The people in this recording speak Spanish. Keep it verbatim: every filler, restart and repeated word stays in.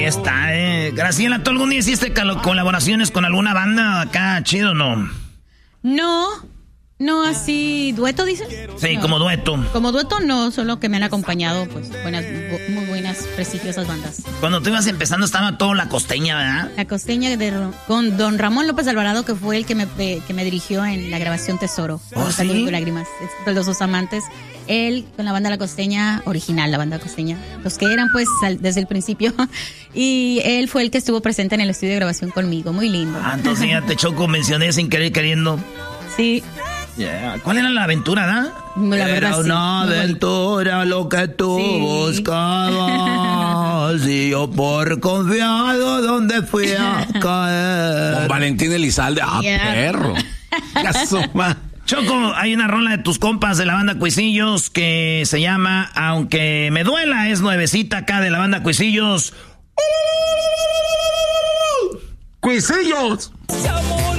Está, eh. Graciela, ¿tú algún día hiciste colaboraciones con alguna banda acá, chido o no? No, no así, ¿dueto dicen? Sí, no. como dueto. Como dueto no, solo que me han acompañado, pues, buenas, muy buenas, prestigiosas bandas. Cuando tú ibas empezando estaba todo La Costeña, ¿verdad? La Costeña de, con don Ramón López Alvarado, que fue el que me, que me dirigió en la grabación Tesoro. ¿Oh, sí? Con lágrimas, de los dos amantes. Él con la banda La Costeña, original, la banda Costeña, los que eran pues al, desde el principio, y él fue el que estuvo presente en el estudio de grabación conmigo, muy lindo. Ah, entonces ya te choco, mencioné sin querer queriendo. Sí. Yeah. ¿Cuál era la aventura, da? La era verdad, una sí, aventura lo que tú sí. buscabas y yo por confiado donde fui a caer. Con Valentín Elizalde, ah, yeah. perro. Choco, hay una rola de tus compas de la banda Cuisillos que se llama Aunque me duela, es nuevecita acá de la banda Cuisillos. ¡Cuisillos!